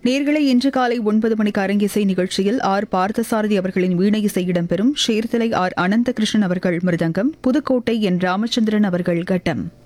நேர்களை இன்று காலை 9 மணிக்கு அரங்கிசை நிகழ்ச்சியில் ஆர் பார்த்தசாரதி அவர்களின் வீணை இசை இடம்பெறும். ஷேர்தலை ஆர் அனந்தகிருஷ்ணன் அவர்கள் மிருதங்கம், புதுக்கோட்டை என் ராமச்சந்திரன் அவர்கள் கட்டம்.